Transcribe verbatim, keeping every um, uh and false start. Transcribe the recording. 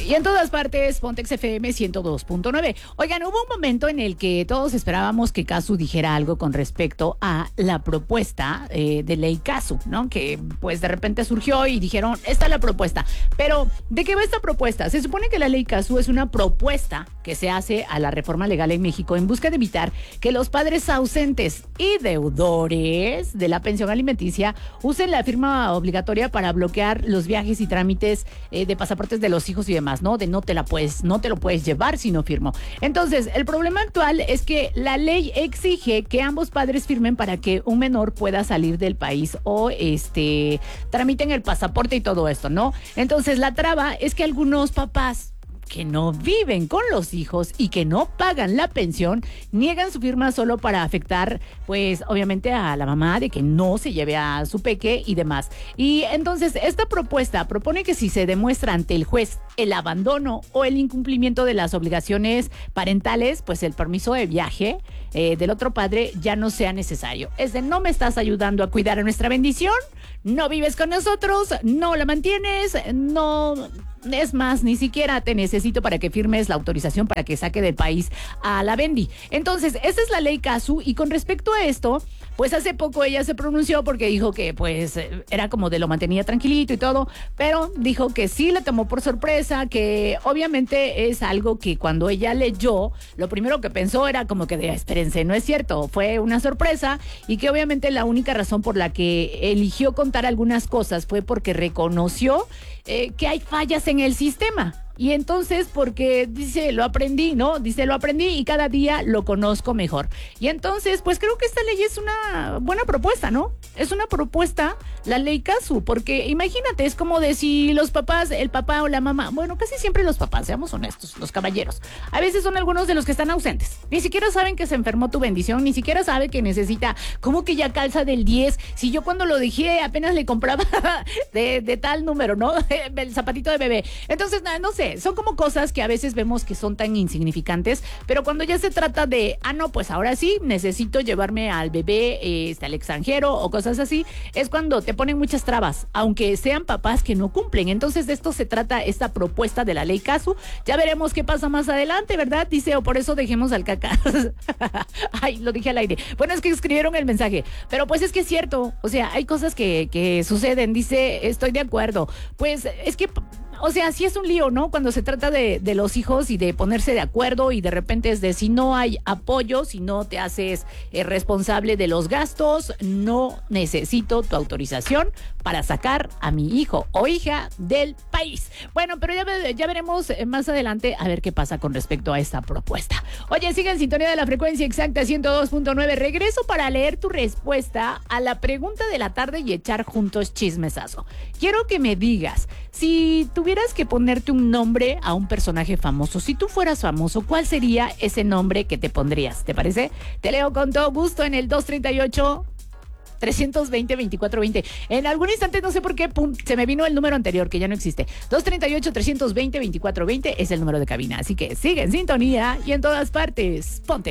Y en todas partes, Pontex F M ciento dos punto nueve. Oigan, hubo un momento en el que todos esperábamos que Casu dijera algo con respecto a la propuesta eh, de ley Casu, ¿no? Que pues de repente surgió y dijeron, esta es la propuesta. Pero, ¿de qué va esta propuesta? Se supone que la ley Casu es una propuesta que se hace a la reforma legal en México en busca de evitar que los padres ausentes y deudores de la pensión alimenticia usen la firma obligatoria para bloquear los viajes y trámites eh, de pasaportes de los hijos y demás, ¿no? De no te la puedes, no te lo puedes llevar si no firmo. Entonces, el problema actual es que la ley exige que ambos padres firmen para que un menor pueda salir del país o este tramiten el pasaporte y todo esto, ¿no? Entonces, la traba es que algunos papás que no viven con los hijos y que no pagan la pensión, niegan su firma solo para afectar, pues, obviamente a la mamá de que no se lleve a su peque y demás. Y entonces, esta propuesta propone que si se demuestra ante el juez el abandono o el incumplimiento de las obligaciones parentales, pues el permiso de viaje eh, del otro padre ya no sea necesario. Es de no me estás ayudando a cuidar a nuestra bendición, no vives con nosotros, no la mantienes, no... Es más, ni siquiera te necesito para que firmes la autorización para que saque del país a la Bendy. Entonces, esa es la ley Casu. Y con respecto a esto, pues hace poco ella se pronunció porque dijo que pues era como de lo mantenía tranquilito y todo, pero dijo que sí le tomó por sorpresa, que obviamente es algo que cuando ella leyó, lo primero que pensó era como que de, espérense, no es cierto, fue una sorpresa, y que obviamente la única razón por la que eligió contar algunas cosas fue porque reconoció eh, que hay fallas en el sistema. Y entonces, porque dice, lo aprendí, ¿no? Dice, lo aprendí y cada día lo conozco mejor. Y entonces, pues creo que esta ley es una buena propuesta, ¿no? Es una propuesta, la ley Casu, porque imagínate, es como de si los papás, el papá o la mamá, bueno, casi siempre los papás, seamos honestos, los caballeros, a veces son algunos de los que están ausentes. Ni siquiera saben que se enfermó tu bendición, ni siquiera sabe que necesita, como que ya calza del diez, si yo cuando lo dejé apenas le compraba de, de tal número, ¿no? El zapatito de bebé. Entonces, no, no sé. Son como cosas que a veces vemos que son tan insignificantes, pero cuando ya se trata de, ah, no, pues ahora sí, necesito llevarme al bebé este, al extranjero o cosas así, es cuando te ponen muchas trabas, aunque sean papás que no cumplen. Entonces de esto se trata esta propuesta de la ley Casu. Ya veremos qué pasa más adelante, ¿verdad? Dice, o por eso dejemos al caca. Ay, lo dije al aire. Bueno, es que escribieron el mensaje, pero pues es que es cierto, o sea, hay cosas que, que suceden. Dice, estoy de acuerdo. Pues es que... O sea, sí es un lío, ¿no? Cuando se trata de, de los hijos y de ponerse de acuerdo y de repente es de si no hay apoyo, si no te haces eh, responsable de los gastos, no necesito tu autorización para sacar a mi hijo o hija del país. Bueno, pero ya, ya veremos más adelante a ver qué pasa con respecto a esta propuesta. Oye, sigue en sintonía de la frecuencia exacta ciento dos punto nueve. Regreso para leer tu respuesta a la pregunta de la tarde y echar juntos chismesazo. Quiero que me digas, si tuvieras que ponerte un nombre a un personaje famoso, si tú fueras famoso, ¿cuál sería ese nombre que te pondrías? ¿Te parece? Te leo con todo gusto en el dos treinta y ocho, trescientos veinte, veinticuatro veinte. En algún instante, no sé por qué, pum, se me vino el número anterior, que ya no existe. dos treinta y ocho, trescientos veinte, veinticuatro veinte es el número de cabina. Así que sigue en sintonía y en todas partes. Ponte.